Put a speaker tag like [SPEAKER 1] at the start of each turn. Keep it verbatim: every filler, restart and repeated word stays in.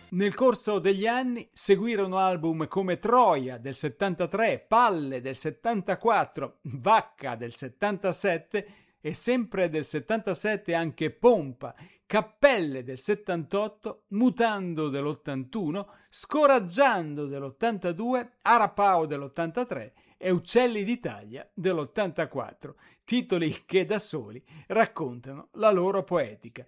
[SPEAKER 1] Nel corso degli anni seguirono album come Troia del settantatré, Palle del settantaquattro, Vacca del settantasette e sempre del settantasette anche Pompa, Cappelle del settantotto, Mutando dell'ottantuno, Scoraggiando dell'ottantadue, Arapao dell'ottantatré e Uccelli d'Italia dell'ottantaquattro, titoli che da soli raccontano la loro poetica.